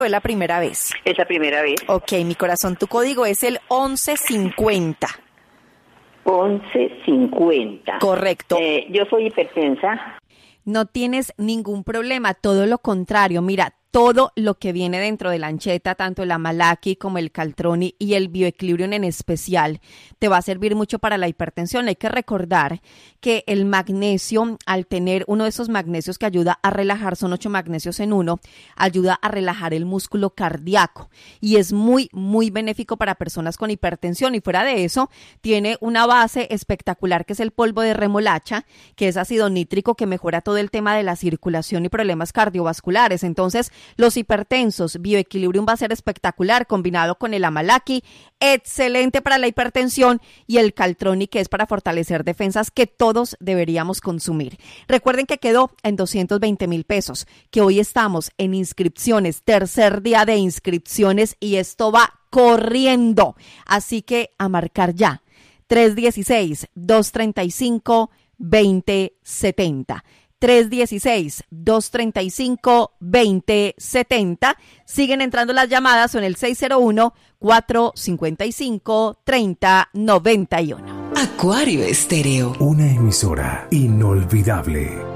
¿Es la primera vez? Es la primera vez. Ok, mi corazón, tu código es el 1150. 1150. Correcto. Yo soy hipertensa. No tienes ningún problema, todo lo contrario. Mira, todo lo que viene dentro de la ancheta, tanto el Amalaki como el Caltroni y el Bioequilibrium en especial, te va a servir mucho para la hipertensión. Hay que recordar que el magnesio, al tener uno de esos magnesios que ayuda a relajar, son 8 magnesios en uno, ayuda a relajar el músculo cardíaco y es muy, muy benéfico para personas con hipertensión. Y fuera de eso, tiene una base espectacular que es el polvo de remolacha, que es ácido nítrico que mejora todo el tema de la circulación y problemas cardiovasculares. Entonces, los hipertensos, Bioequilibrium va a ser espectacular combinado con el Amalaki, excelente para la hipertensión, y el Caltroni, que es para fortalecer defensas, que todos deberíamos consumir. Recuerden que quedó en 220,000 pesos, que hoy estamos en inscripciones, tercer día de inscripciones y esto va corriendo. Así que a marcar ya, 316-235-2070. 316-235-2070. Siguen entrando las llamadas en el 601-455-3091. Acuario Estéreo. Una emisora inolvidable.